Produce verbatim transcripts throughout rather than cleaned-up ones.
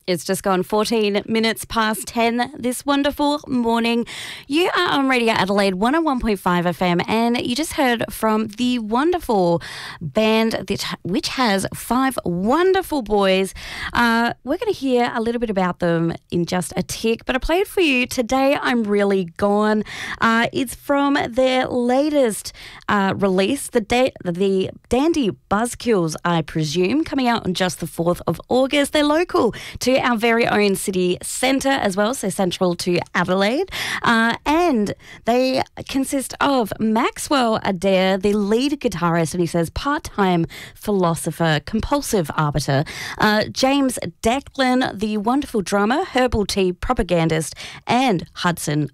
It's just gone fourteen minutes past ten this wonderful morning. You are on Radio Adelaide one oh one point five F M, and you just heard from the wonderful band that, which has five wonderful boys. Uh, we're going to hear a little bit about them in just a tick, but I played for you Today I'm Really Gone. Uh, it's from their latest uh, release, the, da- the Dandy Buzzkills, I presume, coming out on just the fourth of August. They're local to our very own city centre as well, so central to Adelaide. Uh, and they consist of Maxwell Adair, the lead guitarist, and he says part-time philosopher, compulsive arbiter. Uh, James Declan, the wonderful drummer, herbal tea propagandist, and Hudson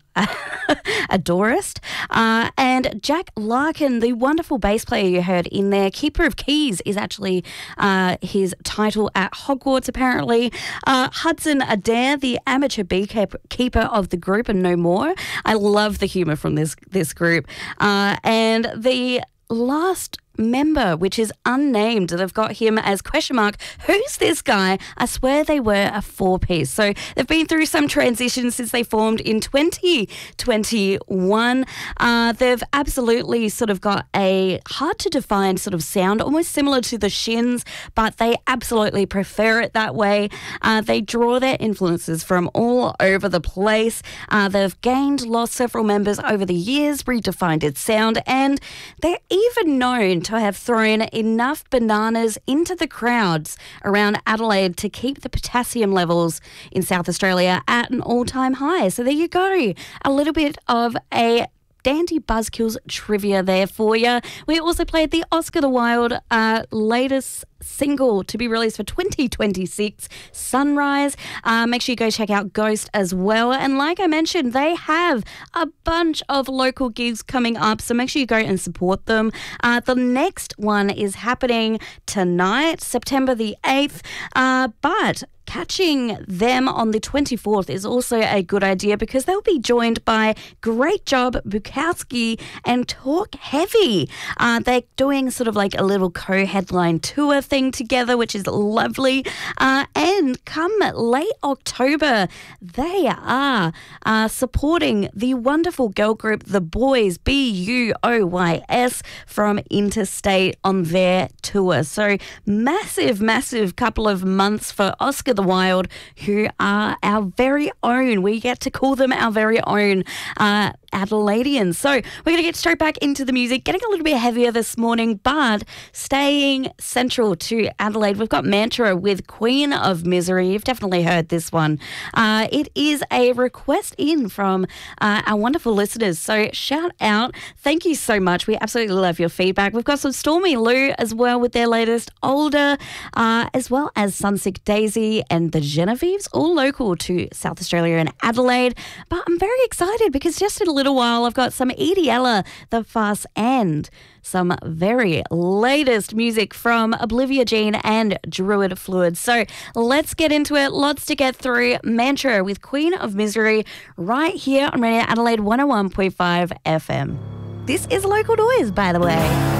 adorist. Uh, and Jack Larkin, the wonderful bass player you heard in there. Keeper of Keys is actually uh, his title at Hogwarts, apparently. Uh, Hudson Adair, the amateur beekeeper of the group, and no more. I love the humour from this, this group. Uh, and the last member, which is unnamed, they've got him as question mark. Who's this guy? I swear they were a four-piece. So they've been through some transitions since they formed in twenty twenty-one. Uh, they've absolutely sort of got a hard-to-define sort of sound, almost similar to the Shins, but they absolutely prefer it that way. Uh, they draw their influences from all over the place. Uh, they've gained, lost several members over the years, redefined its sound, and they're even known to have thrown enough bananas into the crowds around Adelaide to keep the potassium levels in South Australia at an all-time high. So there you go. A little bit of a Dandy Buzzkills trivia there for you. We also played the Oscar the Wild uh, latest single to be released for twenty twenty-six, Sunrise. Uh, make sure you go check out Ghost as well. And like I mentioned, they have a bunch of local gigs coming up, so make sure you go and support them. Uh, the next one is happening tonight, September the eighth, uh, but catching them on the twenty-fourth is also a good idea because they'll be joined by Great Job Bukowski and Talk Heavy. Uh, they're doing sort of like a little co-headline tour thing together, which is lovely. Uh, and come late October, they are uh, supporting the wonderful girl group The Boys, B U O Y S, from Interstate on their tour. So massive, massive couple of months for Oscar the Wild, who are our very own. We get to call them our very own uh, Adelaideans. So we're going to get straight back into the music, getting a little bit heavier this morning, but staying central to Adelaide. We've got Mantra with Queen of Misery. You've definitely heard this one. Uh, it is a request in from uh, our wonderful listeners. So shout out. Thank you so much. We absolutely love your feedback. We've got some Stormy Lou as well with their latest Older, uh, as well as Sunsick Daisy and the Genevieves, all local to South Australia and Adelaide. But I'm very excited because just in a little while I've got some Edie Ella, The Fuss, and some very latest music from Olivia Jean and Druid Fluid. So let's get into it. Lots to get through. Mantra with Queen of Misery right here on Radio Adelaide one oh one point five F M. This is Local Noise, by the way.